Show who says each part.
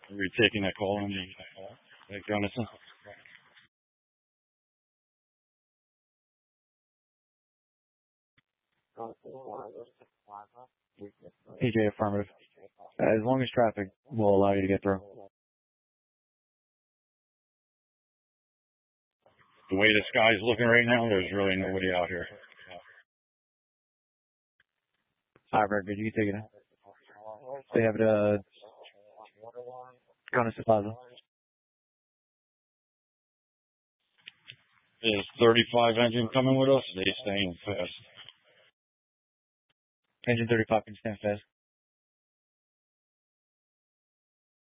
Speaker 1: Are we taking that call on the Gunnison? PJ, affirmative. As long as traffic will allow you to get through. The way the sky's looking right now, there's really nobody out here. All right, very good. You can take it. They have it, Gunnison Plaza. Is 35 engine coming with us? They staying fast. Engine 35 can stand fast.